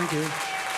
Thank you.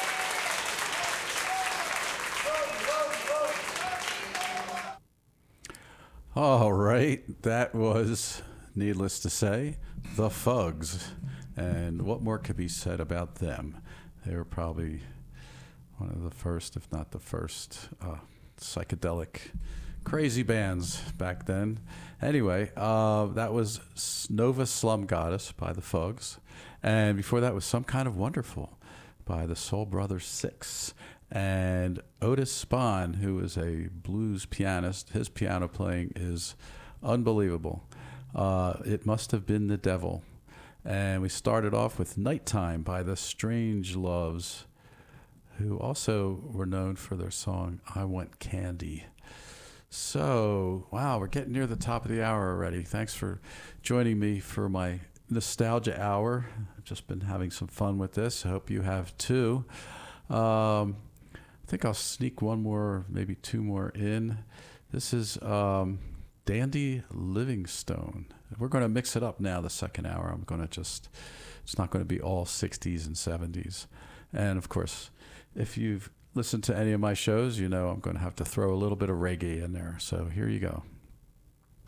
All right, that was, needless to say, the Fugs. And what more could be said about them? They were probably one of the first, if not the first, psychedelic, crazy bands back then. Anyway, that was Nova Slum Goddess by the Fugs. And before that was Some Kind of Wonderful by the Soul Brothers Six. And Otis Spahn, who is a blues pianist, his piano playing is unbelievable. It Must Have Been the Devil. And we started off with Nighttime by the Strange Loves, who also were known for their song I Want Candy. So, wow, we're getting near the top of the hour already. Thanks for joining me for my nostalgia hour. I've just been having some fun with this. I hope you have too. I think I'll sneak one more, maybe two more in. This is Dandy Livingstone. We're going to mix it up now the second hour. I'm going to just, it's not going to be all 60s and 70s. And of course, if you've listened to any of my shows, you know I'm going to have to throw a little bit of reggae in there. So here you go.